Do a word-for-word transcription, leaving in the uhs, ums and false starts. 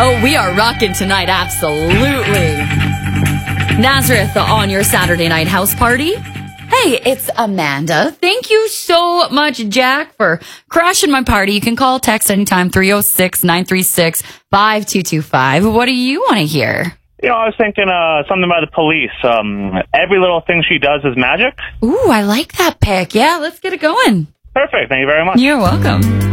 Oh, we are rocking tonight, absolutely. Nazareth on your Saturday night house party. Hey, it's Amanda. Thank you so much, Jack, for crashing my party. You can call, text anytime, three oh six, nine three six, five two two five. What do you want to hear? You know, I was thinking uh, something by the Police. Um, every little thing she does is magic. Ooh, I like that pick. Yeah, let's get it going. Perfect. Thank you very much. You're welcome.